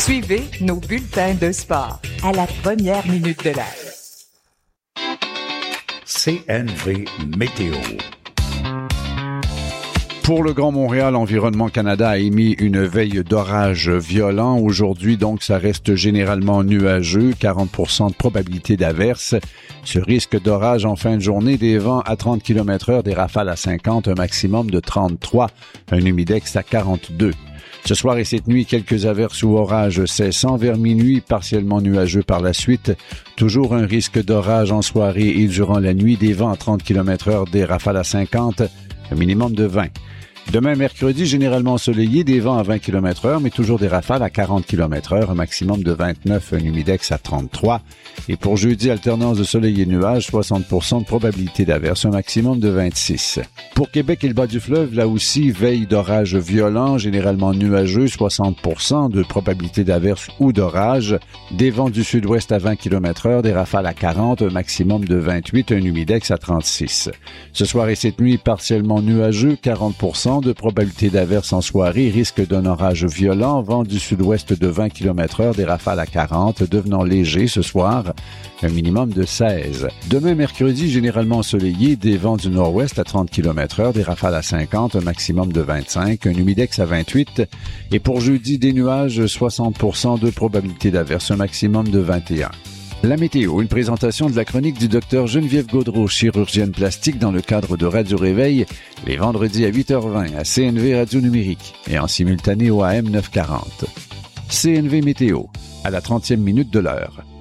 Suivez nos bulletins de sport à la première minute de l'heure. CNV Météo. Pour le Grand Montréal, Environnement Canada a émis une veille d'orage violent. Aujourd'hui, donc, ça reste généralement nuageux, 40% de probabilité d'averse. Ce risque d'orage en fin de journée, des vents à 30 km/h, des rafales à 50, un maximum de 33, un humidex à 42. Ce soir et cette nuit, quelques averses ou orages cessant. Vers minuit, partiellement nuageux par la suite. Toujours un risque d'orage en soirée et durant la nuit, des vents à 30 km/h, des rafales à 50, un minimum de 20. Demain, mercredi, généralement ensoleillé, des vents à 20 km/h, mais toujours des rafales à 40 km/h, un maximum de 29, un humidex à 33. Et pour jeudi, alternance de soleil et nuages, 60% de probabilité d'averse, un maximum de 26. Pour Québec et le bas du fleuve, là aussi, veille d'orage violent, généralement nuageux, 60% de probabilité d'averse ou d'orage, des vents du sud-ouest à 20 km/h, des rafales à 40, un maximum de 28, un humidex à 36. Ce soir et cette nuit, partiellement nuageux, 40% de probabilité d'averse en soirée, risque d'un orage violent, vent du sud-ouest de 20 km/h, des rafales à 40, devenant léger ce soir, un minimum de 16. Demain, mercredi, généralement ensoleillé, des vents du nord-ouest à 30 km/h, des rafales à 50, un maximum de 25, un humidex à 28. Et pour jeudi, des nuages, 60% de probabilité d'averse, un maximum de 21. La météo, une présentation de la chronique du Dr Geneviève Gaudreault, chirurgienne plastique dans le cadre de Radio Réveil, les vendredis à 8h20 à CNV Radio Numérique et en simultané au AM 940. CNV Météo, à la 30e minute de l'heure.